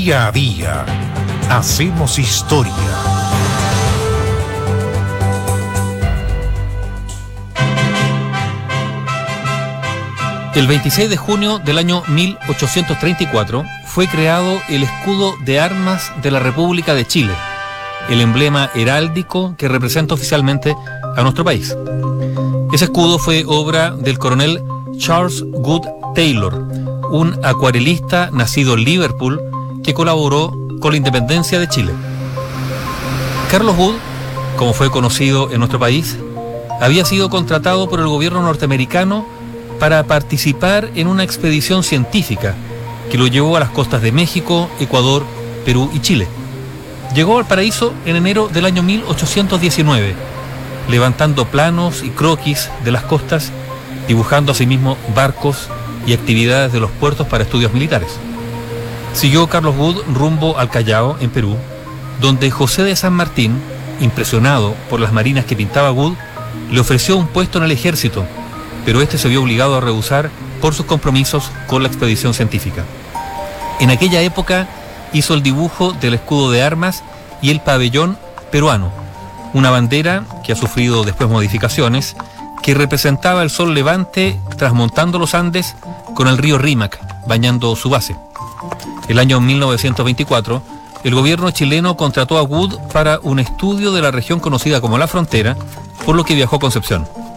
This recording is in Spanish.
Día a día hacemos historia. El 26 de junio del año 1834 fue creado el escudo de armas de la República de Chile, el emblema heráldico que representa oficialmente a nuestro país. Ese escudo fue obra del coronel Charles Good Taylor, un acuarelista nacido en Liverpool que colaboró con la independencia de Chile. Carlos Wood, como fue conocido en nuestro país, había sido contratado por el gobierno norteamericano para participar en una expedición científica que lo llevó a las costas de México, Ecuador, Perú y Chile. Llegó al paraíso en enero del año 1819, levantando planos y croquis de las costas, dibujando asimismo barcos y actividades de los puertos para estudios militares. Siguió Carlos Wood rumbo al Callao, en Perú, donde José de San Martín, impresionado por las marinas que pintaba Wood, le ofreció un puesto en el ejército, pero este se vio obligado a rehusar por sus compromisos con la expedición científica. En aquella época hizo el dibujo del escudo de armas y el pabellón peruano, una bandera que ha sufrido después modificaciones, que representaba el sol levante trasmontando los Andes con el río Rímac bañando su base. El año 1924, el gobierno chileno contrató a Wood para un estudio de la región conocida como La Frontera, por lo que viajó a Concepción.